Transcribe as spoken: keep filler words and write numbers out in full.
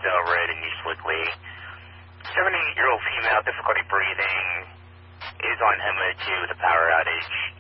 Del Red in East Wickley. seventy-eight-year-old female, difficulty breathing, is on hemorrhage with a power outage.